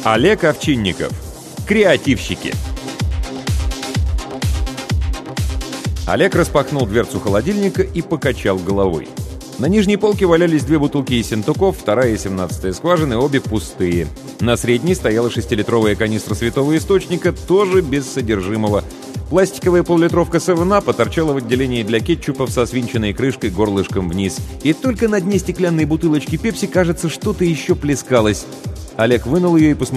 Олег Овчинников. Креативщики. Олег распахнул дверцу холодильника и покачал головой. На нижней полке валялись 2 бутылки Ессентуков, 2-я и 17-я скважины, обе пустые. На средней стояла 6-литровая канистра святого источника, тоже без содержимого. Пластиковая поллитровка 7-Up торчала в отделении для кетчупов со свинченной крышкой горлышком вниз. И только на дне стеклянной бутылочки пепси, кажется, что-то еще плескалось. Олег вынул ее и посмотрел